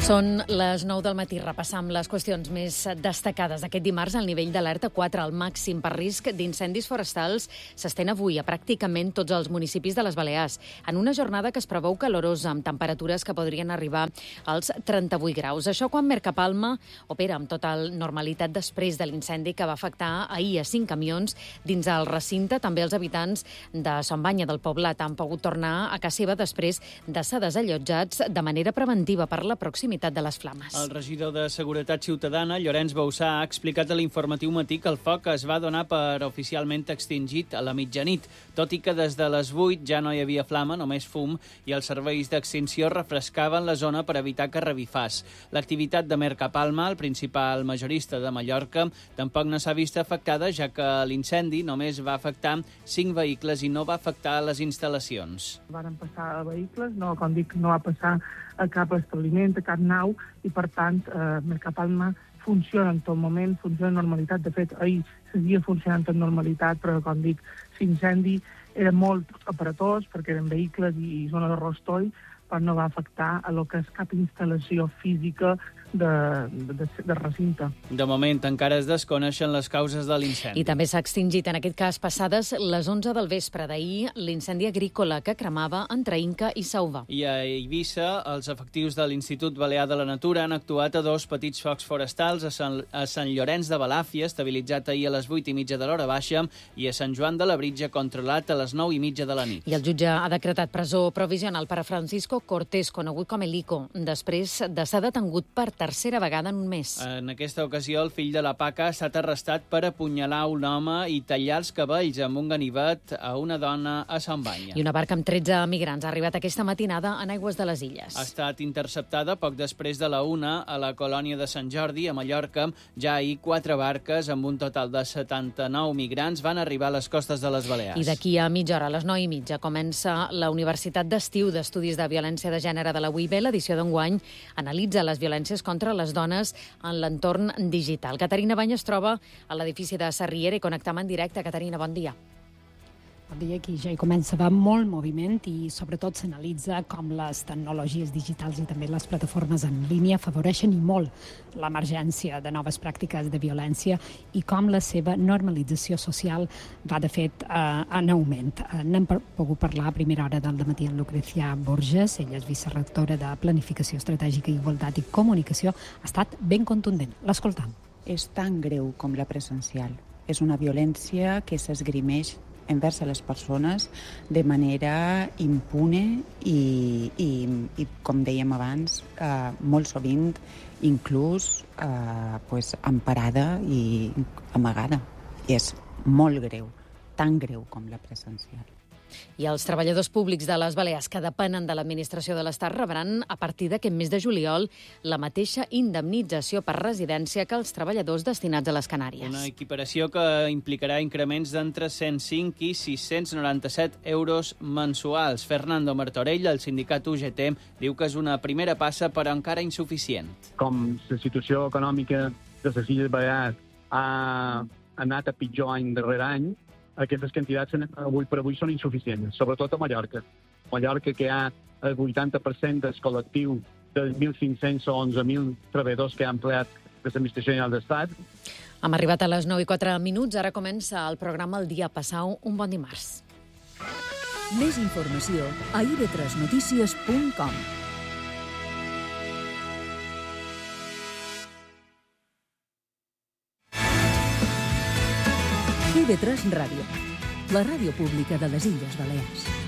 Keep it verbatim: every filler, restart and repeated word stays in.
Són les nou del matí. Repassam les qüestions més destacades d'aquest dimarts. El nivell d'alerta quatre, el màxim per risc d'incendis forestals, s'estén avui a pràcticament tots els municipis de les Balears, en una jornada que es preveu calorosa, amb temperatures que podrien arribar als trenta-vuit graus. Això quan Mercapalma opera amb total normalitat després de l'incendi que va afectar ahir a cinc camions dins el recinte. També els habitants de Son Banya del Poblat han pogut tornar a casa seva després de ser desallotjats de manera preventiva per la proximitat de les flames. El regidor de Seguretat Ciutadana, Llorenç Bausà, ha explicat a l'informatiu matí que el foc es va donar per oficialment extingit a la mitjanit, tot i que des de les vuit ja no hi havia flama, només fum, i els serveis d'extinció refrescaven la zona per evitar que revifàs. L'activitat de Mercapalma, el principal majorista de Mallorca, tampoc no s'ha vist afectada, ja que l'incendi només va afectar cinc vehicles i no va afectar les instal·lacions. Varen passar a vehicles, no, com dic, no va passar a cap establiment, a cap nau, i per tant eh, Mercapalma funciona en tot moment, funciona en normalitat. De fet, ahir seguia funcionant en normalitat, però com dic, l'incendi era molt aparatós perquè eren vehicles i zona de rostoll, però no va afectar a lo que és cap instal·lació física de, de, de recinte. De moment encara es desconeixen les causes de l'incendi. I també s'ha extingit, en aquest cas, passades les onze del vespre d'ahir, l'incendi agrícola que cremava entre Inca i Sauvà. I a Eivissa, els efectius de l'Institut Balear de la Natura han actuat a dos petits focs forestals a Sant, a Sant Llorenç de Balàfia, estabilitzat ahir a les vuit i mitja de l'hora baixa, i a Sant Joan de la Britja, controlat a les nou i mitja de la nit. I el jutge ha decretat presó provisional per a Francisco Cortés, conegut com el Ico, després de ser detengut per tercera vegada en un mes. En aquesta ocasió, el fill de la Paca ha estat arrestat per apunyalar un home i tallar els cabells amb un ganivet a una dona a Sant Banya. I una barca amb tretze migrants ha arribat aquesta matinada en aigües de les Illes. Ha estat interceptada poc després de la una a la colònia de Sant Jordi, a Mallorca. Ja ahir, quatre barques amb un total de setanta-nou migrants van arribar a les costes de les Balears. I d'aquí a mitja hora, a les nou i mitja, comença la Universitat d'Estiu d'Estudis de Violència de Gènere de la U I B. L'edició d'enguany analitza les violències contra les dones en l'entorn digital. Caterina Bany es troba a l'edifici de Sarriera i connectam en directe. Caterina, bon dia. Bon dia, aquí ja hi comença a haver molt moviment i sobretot s'analitza com les tecnologies digitals i també les plataformes en línia afavoreixen i molt l'emergència de noves pràctiques de violència i com la seva normalització social va, de fet, eh, en augment. N'hem pogut parlar a primera hora del dematí amb Lucrecia Borges, ella és vicerectora de Planificació Estratègica, Igualtat i Comunicació. Ha estat ben contundent. L'escoltam. És tan greu com la presencial. És una violència que s'esgrimeix envers a les persones de manera impune i, i, i com dèiem abans, eh, molt sovint inclús eh, pues, emparada i amagada. I és molt greu, tan greu com la presencial. I els treballadors públics de les Balears que depenen de l'administració de l'Estat rebran a partir d'aquest mes de juliol la mateixa indemnització per residència que els treballadors destinats a les Canàries. Una equiparació que implicarà increments d'entre cent cinc i sis-cents noranta-set euros mensuals. Fernando Martorell, del sindicat U G T, diu que és una primera passa però encara insuficient. Com la situació econòmica de les Illes Balears ha anat a pitjor any darrere any, aquestes quantitats avui per avui són insuficients, sobretot a Mallorca. Mallorca, que hi ha el vuitanta per cent del col·lectiu dels mil cinc-cents o onze mil treballadors que ha empleat l'Administració General d'Estat. Hem arribat a les nou i quatre minuts, ara comença el programa El Dia. Passau un bon dimarts. Més informació a i ve tres notícies punt com. i ve tres Ràdio, la ràdio pública de les Illes Balears.